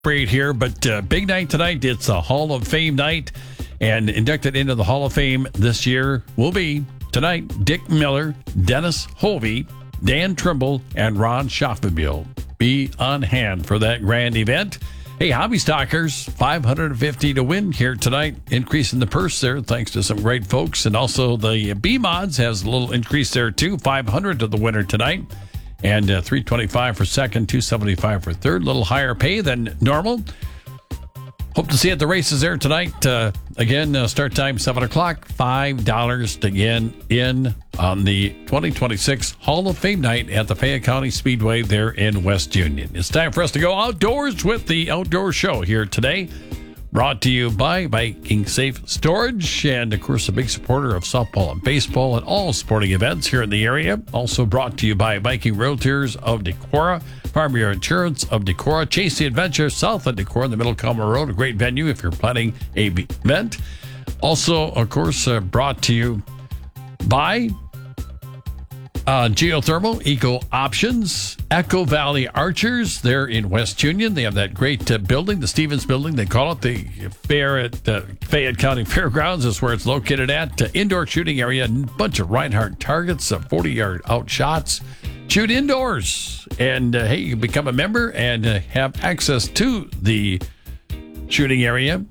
celebrate here, but big night tonight. It's a Hall of Fame night, and inducted into the Hall of Fame this year will be tonight Dick Miller, Dennis Hovey, Dan Trimble, and Ron Schaffenbiel. Be on hand for that grand event. Hey, Hobby Stockers, $550 to win here tonight, increasing the purse there thanks to some great folks. And also the B-Mods has a little increase there too, $500 to the winner tonight. And $325 for second, $275 for third, a little higher pay than normal. Hope to see you at the races there tonight. Again, start time 7 o'clock, $5 to get in on the 2026 Hall of Fame night at the Fayette County Speedway there in West Union. It's time for us to go outdoors with the Outdoor Show here today. Brought to you by Viking Safe Storage, and of course a big supporter of softball and baseball and all sporting events here in the area. Also brought to you by Viking Realtors of Decorah, Farmyard Insurance of Decorah, Chase the Adventure south of Decorah in the Middle Calma Road, a great venue if you're planning a event. Also, of course, brought to you by Geothermal Eco Options, Echo Valley Archers. They're in West Union. They have that great building, the Stevens Building. They call it the fair at Fayette County Fairgrounds. Is where it's located at. Indoor shooting area, a bunch of Reinhardt targets, 40-yard out shots. Shoot indoors. And, hey, you can become a member and have access to the shooting area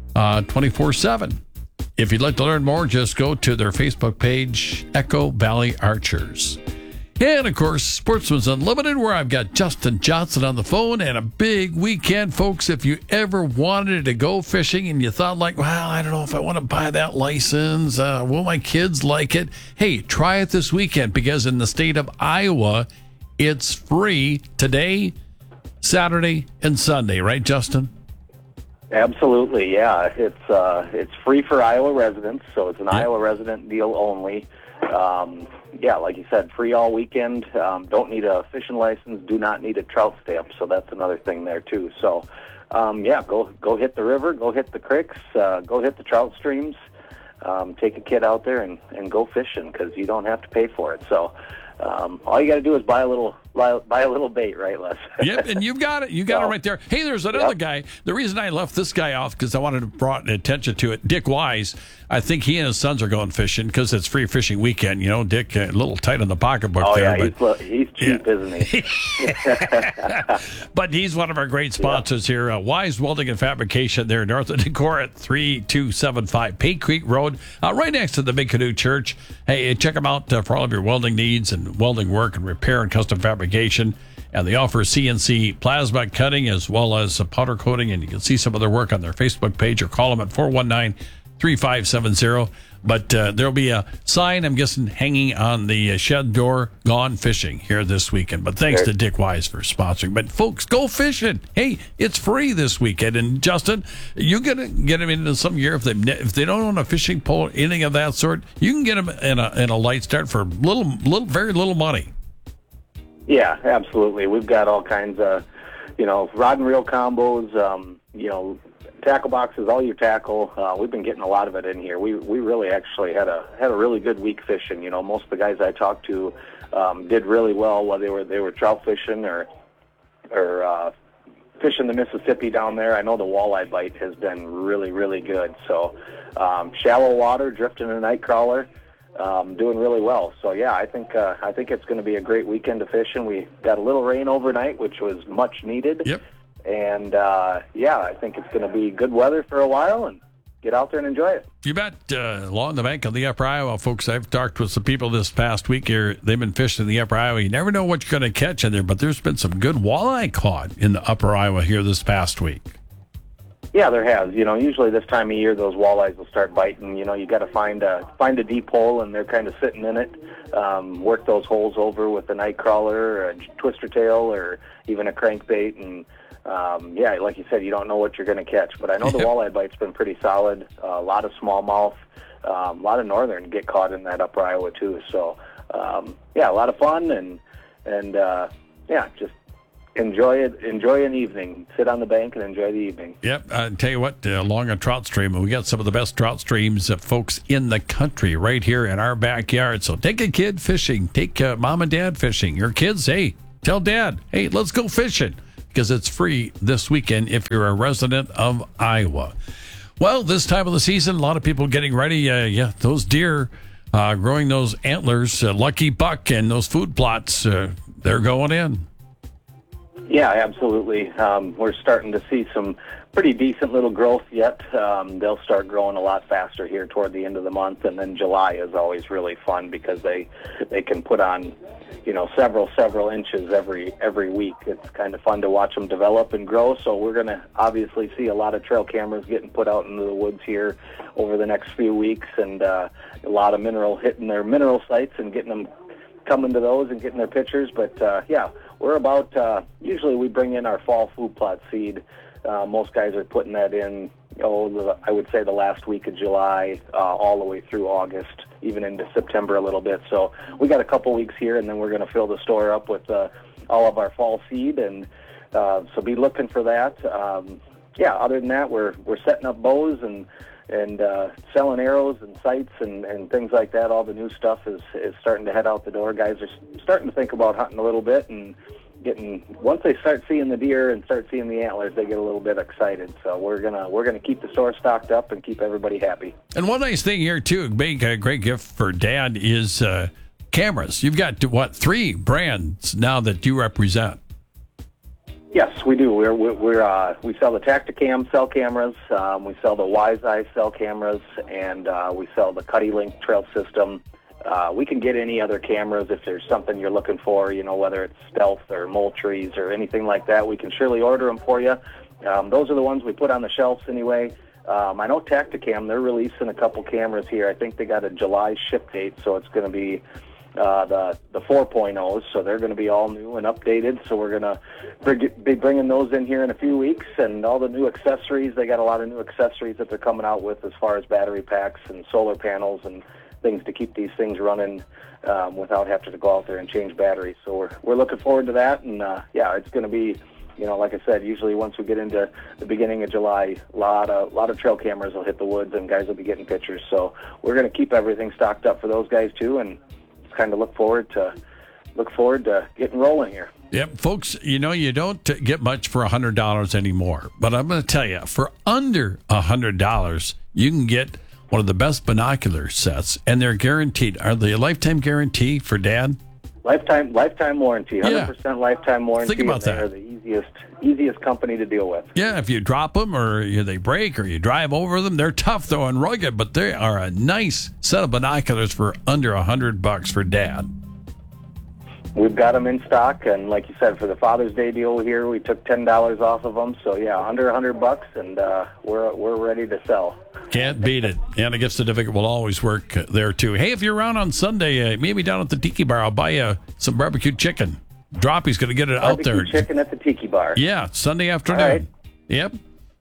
24/7. If you'd like to learn more, just go to their Facebook page, Echo Valley Archers. And, of course, Sportsman's Unlimited, where I've got Justin Johnson on the phone, and a big weekend, folks. If you ever wanted to go fishing and you thought, like, well, I don't know if I want to buy that license. Will my kids like it? Hey, try it this weekend, because in the state of Iowa, it's free today, Saturday, and Sunday. Right, Justin? Absolutely, yeah. It's free for Iowa residents, so it's an Iowa resident deal only. Yeah, like you said, free all weekend. Don't need a fishing license. Do not need a trout stamp. So that's another thing there too. So, yeah, go hit the river, go hit the creeks, go hit the trout streams. Take a kid out there and go fishing, because you don't have to pay for it. So. All you got to do is buy a little bait, right, Les? Yep, and you've got it. You got it right there. Hey, there's another guy. The reason I left this guy off, because I wanted to brought attention to it. Dick Wise. I think he and his sons are going fishing because it's free fishing weekend. You know, Dick, a little tight on the pocketbook there. Yeah, but he's cheap, isn't he? But he's one of our great sponsors here. Wise Welding and Fabrication there north of Decorah at 3275 Pay Creek Road, right next to the Big Canoe Church. Hey, check them out for all of your welding needs and welding work and repair and custom fabrication. And they offer CNC plasma cutting as well as powder coating. And you can see some of their work on their Facebook page, or call them at 419-3570. But there'll be a sign, I'm guessing, hanging on the shed door, Gone Fishing, here this weekend. But thanks to Dick Wise for sponsoring. But folks, go fishing. Hey, it's free this weekend. And Justin, you're going to get them into some gear. If they don't own a fishing pole, anything of that sort, you can get them in a light start for very little money. Yeah, absolutely. We've got all kinds of, rod and reel combos, tackle boxes, all your tackle. We've been getting a lot of it in here. We really actually had a really good week fishing. Most of the guys I talked to did really well, whether they were trout fishing or fishing the Mississippi down there. I know the walleye bite has been really, really good. So shallow water, drifting a night crawler. Doing really well. So yeah, I think it's going to be a great weekend of fishing. We got a little rain overnight, which was much needed. Yep. And yeah, I think it's going to be good weather for a while, and get out there and enjoy it. You bet. Along the bank of the Upper Iowa, folks, I've talked with some people this past week here. They've been fishing in the Upper Iowa. You never know what you're going to catch in there, but there's been some good walleye caught in the Upper Iowa here this past week. Yeah, there has. Usually this time of year, those walleyes will start biting. You got to find a deep hole, and they're kind of sitting in it. Work those holes over with a night crawler, or a twister tail, or even a crankbait. And yeah, like you said, you don't know what you're going to catch. But I know the walleye bite's been pretty solid. A lot of smallmouth, a lot of northern get caught in that Upper Iowa too. So yeah, a lot of fun, and yeah, just enjoy an evening. Sit on the bank and enjoy the evening. Yep. I tell you what, along a trout stream, we got some of the best trout streams, folks, in the country right here in our backyard. So take a kid fishing. Take mom and dad fishing. Your kids, hey, tell dad, hey, let's go fishing. because it's free this weekend if you're a resident of Iowa. Well, this time of the season, a lot of people getting ready. Those deer growing those antlers, Lucky Buck and those food plots, they're going in. Yeah, absolutely. We're starting to see some pretty decent little growth yet. They'll start growing a lot faster here toward the end of the month, and then July is always really fun because they can put on, several inches every week. It's kind of fun to watch them develop and grow. So we're going to obviously see a lot of trail cameras getting put out into the woods here over the next few weeks, and a lot of hitting their mineral sites and getting them coming to those and getting their pictures. But we're about usually we bring in our fall food plot seed. Most guys are putting that in, I would say the last week of July, all the way through August, even into September a little bit. So we got a couple weeks here, and then we're going to fill the store up with all of our fall seed, and so be looking for that. Other than that, we're setting up bows and selling arrows and sights and things like that. All the new stuff is starting to head out the door. Guys are starting to think about hunting a little bit, and once they start seeing the deer and start seeing the antlers, they get a little bit excited. So we're gonna keep the store stocked up and keep everybody happy. And one nice thing here too, a great gift for Dad is cameras. You've got 3 brands now that you represent. Yes, we do. We sell the Tacticam cell cameras, we sell the Wiseye cell cameras, and we sell the CuddyLink trail system. We can get any other cameras if there's something you're looking for, whether it's stealth or Moultries or anything like that. We can surely order them for you. Those are the ones we put on the shelves anyway. I know Tacticam, they're releasing a couple cameras here. I think they got a July ship date, so it's going to be the 4.0s, so they're going to be all new and updated. So we're going to be bringing those in here in a few weeks, and all the new accessories. They got a lot of new accessories that they're coming out with as far as battery packs and solar panels and things to keep these things running without having to go out there and change batteries. So we're looking forward to that, and it's going to be, like I said, usually once we get into the beginning of July, a lot of trail cameras will hit the woods and guys will be getting pictures. So we're going to keep everything stocked up for those guys too, and kind of look forward to getting rolling here. Yep, folks, you don't get much for $100 anymore, but I'm going to tell you, for under $100, you can get one of the best binocular sets, and they're guaranteed. Are they a lifetime guarantee for Dad? Lifetime warranty, 100% lifetime warranty. Think about that. They're the easiest company to deal with. Yeah, if you drop them or they break or you drive over them, they're tough though and rugged, but they are a nice set of binoculars for under $100 for Dad. We've got them in stock, and like you said, for the Father's Day deal here, we took $10 off of them. So under $100, and we're ready to sell. Can't beat it. And a gift certificate will always work there too. Hey, if you're around on Sunday, maybe down at the Tiki Bar, I'll buy you some barbecue chicken. Droppy's going to get it out there. Barbecue chicken at the Tiki Bar. Yeah, Sunday afternoon. All right. Yep.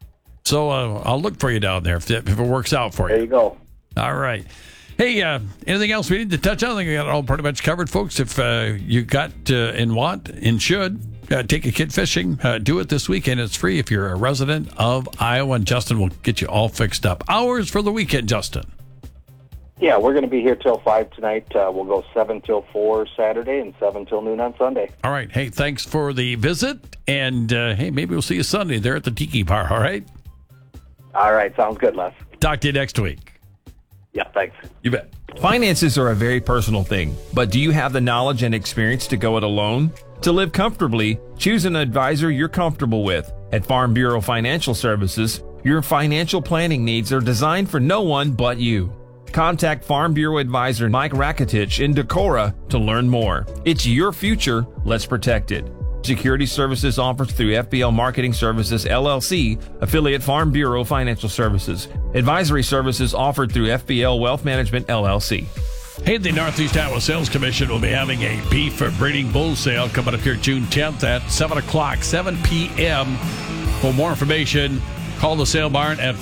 So I'll look for you down there if it works out for you. There you go. All right. Hey, anything else we need to touch on? I think we got it all pretty much covered, folks. If you got and want and should take a kid fishing, do it this weekend. It's free if you're a resident of Iowa, and Justin will get you all fixed up. Hours for the weekend, Justin. Yeah, we're going to be here till 5 tonight. We'll go 7 till 4 Saturday and 7 till noon on Sunday. All right. Hey, thanks for the visit. And, hey, maybe we'll see you Sunday there at the Tiki Bar, all right? All right. Sounds good, Les. Talk to you next week. Yeah, thanks. You bet. Finances are a very personal thing, but do you have the knowledge and experience to go it alone? To live comfortably, choose an advisor you're comfortable with. At Farm Bureau Financial Services, your financial planning needs are designed for no one but you. Contact Farm Bureau Advisor Mike Rakitich in Decorah to learn more. It's your future. Let's protect it. Security services offered through FBL Marketing Services, LLC, affiliate Farm Bureau Financial Services. Advisory services offered through FBL Wealth Management, LLC. Hey, the Northeast Iowa Sales Commission will be having a beef breeding bull sale coming up here June 10th at 7 o'clock, 7 p.m. For more information, call the sale barn at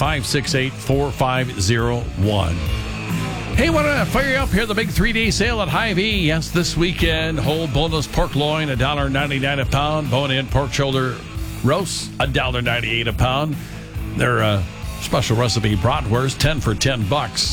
568-4501. Hey, want to fire you up here, the big 3-day sale at Hy-Vee. Yes, this weekend, whole boneless pork loin, $1.99 a pound. Bone-in pork shoulder roast, $1.98 a pound. Their special recipe bratwurst, 10 for $10.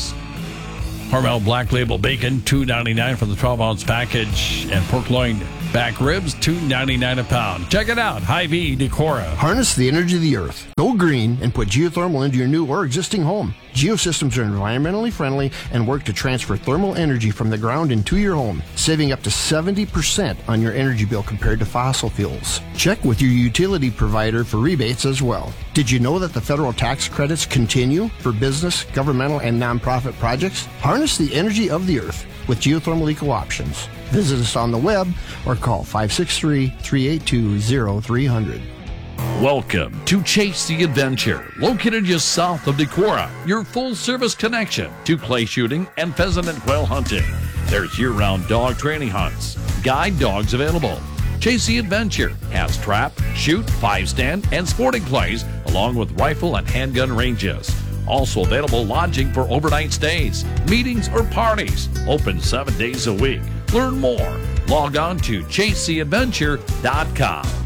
Hormel Black Label Bacon, $2.99 for the 12-ounce package. And pork loin Back ribs, $2.99 a pound. Check it out, Hy-Vee Decorah. Harness the energy of the earth. Go green and put geothermal into your new or existing home. Geosystems are environmentally friendly and work to transfer thermal energy from the ground into your home, saving up to 70% on your energy bill compared to fossil fuels. Check with your utility provider for rebates as well. Did you know that the federal tax credits continue for business, governmental, and nonprofit projects? Harness the energy of the earth with geothermal eco options. Visit us on the web or call 563-382-0300. Welcome to Chase the Adventure, located just south of Decorah, your full-service connection to clay shooting and pheasant and quail hunting. There's year-round dog training hunts, guide dogs available. Chase the Adventure has trap, shoot, 5-stand, and sporting clays, along with rifle and handgun ranges. Also available lodging for overnight stays, meetings, or parties. Open 7 days a week. Learn more. Log on to chasetheadventure.com.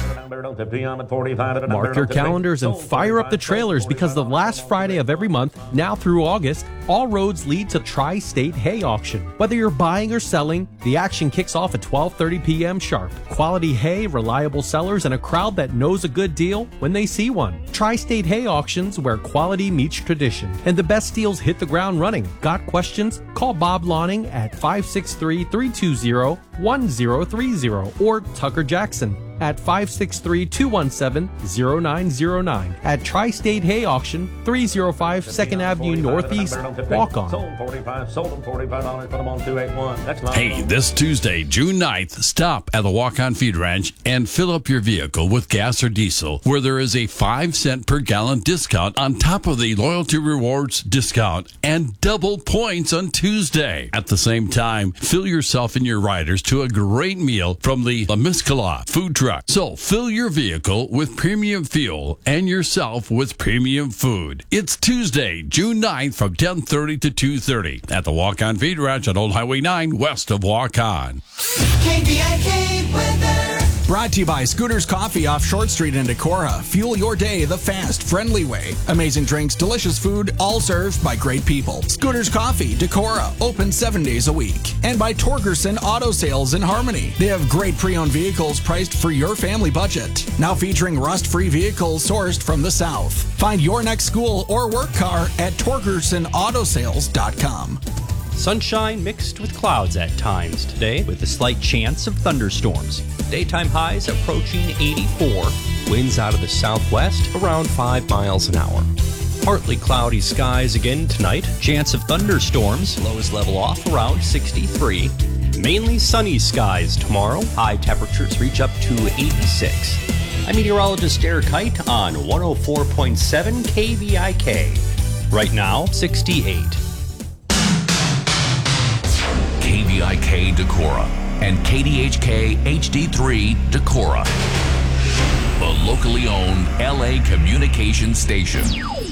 Mark your calendars and fire up the trailers because the last Friday of every month, now through August, all roads lead to Tri-State Hay Auction. Whether you're buying or selling, the action kicks off at 12:30 p.m. sharp. Quality hay, reliable sellers, and a crowd that knows a good deal when they see one. Tri-State Hay Auctions, where quality meets tradition, and the best deals hit the ground running. Got questions? Call Bob Lawning at 563-320-1030 or Tucker Jackson at 563-217-0909 at Tri-State Hay Auction, 305 2nd Avenue Northeast, Walk On. Hey, this Tuesday, June 9th, stop at the Walk On Feed Ranch and fill up your vehicle with gas or diesel, where there is a 5-cent per gallon discount on top of the Loyalty Rewards discount and double points on Tuesday. At the same time, fill yourself and your riders to a great meal from the La Miscala food truck. So fill your vehicle with premium fuel and yourself with premium food. It's Tuesday, June 9th from 10:30 to 2:30 at the Walk On Feed Ranch on Old Highway 9 west of Walk On. KVIK weather. Brought to you by Scooters Coffee off Short Street in Decorah. Fuel your day the fast, friendly way. Amazing drinks, delicious food, all served by great people. Scooters Coffee, Decorah, open 7 days a week. And by Torgerson Auto Sales in Harmony. They have great pre-owned vehicles priced for your family budget. Now featuring rust-free vehicles sourced from the South. Find your next school or work car at TorgersonAutoSales.com. Sunshine mixed with clouds at times today, with a slight chance of thunderstorms. Daytime highs approaching 84. Winds out of the southwest around 5 miles an hour. Partly cloudy skies again tonight. Chance of thunderstorms. Lows level off around 63. Mainly sunny skies tomorrow. High temperatures reach up to 86. I'm meteorologist Eric Height on 104.7 KVIK. Right now, 68. KVIK Decorah and KDHK HD3 Decorah, the locally owned LA communications station.